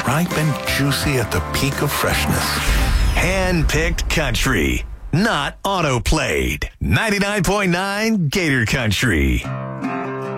ripe and juicy at the peak of freshness. Hand-picked country, not auto-played. 99.9 Gator Country.